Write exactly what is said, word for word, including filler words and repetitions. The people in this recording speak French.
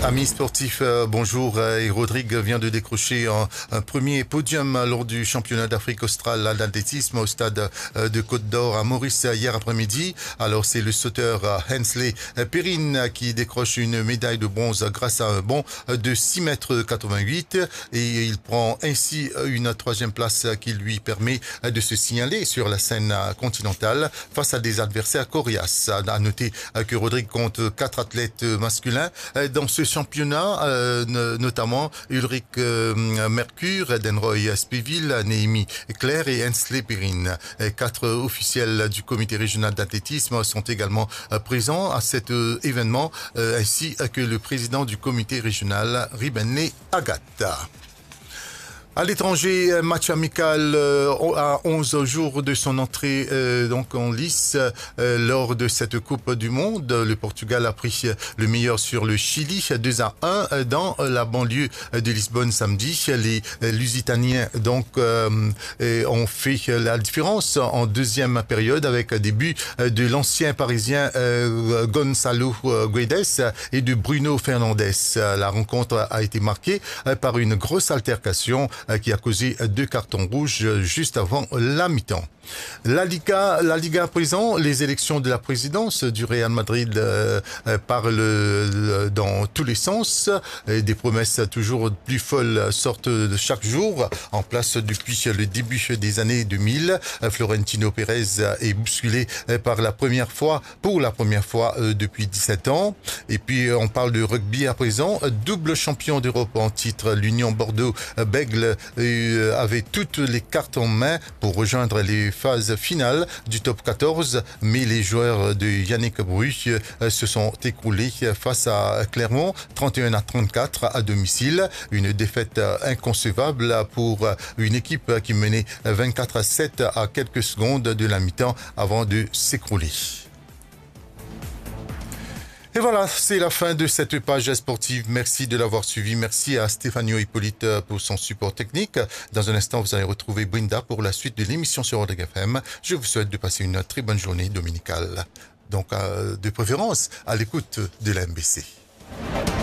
Amis sportifs, euh, bonjour. Euh, et Rodrigue vient de décrocher un, un premier podium lors du championnat d'Afrique australe d'athlétisme au stade euh, de Côte d'Or à Maurice hier après-midi. Alors c'est le sauteur euh, Hensley Perrine qui décroche une médaille de bronze grâce à un bond de six mètres quatre-vingt-huit et il prend ainsi une troisième place qui lui permet de se signaler sur la scène continentale face à des adversaires coriaces. À noter que Rodrigue compte quatre athlètes masculins dans ce championnat, euh, notamment Ulrich euh, Mercure, Denroy Spiville, Néhémie Claire et Hensley Perrine. Quatre officiels du comité régional d'athlétisme sont également euh, présents à cet euh, événement, euh, ainsi que le président du comité régional, Ribenle Agatha. À l'étranger, match amical euh, à onze jours de son entrée euh, donc en lice euh, lors de cette Coupe du Monde. Le Portugal a pris le meilleur sur le Chili, deux à un dans la banlieue de Lisbonne samedi. Les Lusitaniens donc euh, ont fait la différence en deuxième période avec des buts de l'ancien parisien euh, Gonçalo Guedes et de Bruno Fernandes. La rencontre a été marquée par une grosse altercation qui a causé deux cartons rouges juste avant la mi-temps. La Liga, la Liga à présent, les élections de la présidence du Real Madrid euh, parlent euh, dans tous les sens. Et des promesses toujours plus folles sortent de chaque jour en place depuis le début des années deux mille. Florentino Pérez est bousculé par la première fois, pour la première fois euh, depuis dix-sept ans. Et puis on parle de rugby à présent. Double champion d'Europe en titre, l'Union Bordeaux-Bègles euh, avait toutes les cartes en main pour rejoindre les phase finale du top quatorze, mais les joueurs de Yannick Bru se sont écroulés face à Clermont, trente et un à trente-quatre à domicile. Une défaite inconcevable pour une équipe qui menait vingt-quatre à sept à quelques secondes de la mi-temps avant de s'écrouler. Et voilà, c'est la fin de cette page sportive. Merci de l'avoir suivi. Merci à Stéphanie Hippolyte pour son support technique. Dans un instant, vous allez retrouver Brinda pour la suite de l'émission sur Rodrigue F M. Je vous souhaite de passer une très bonne journée dominicale. Donc, euh, de préférence, à l'écoute de la M B C.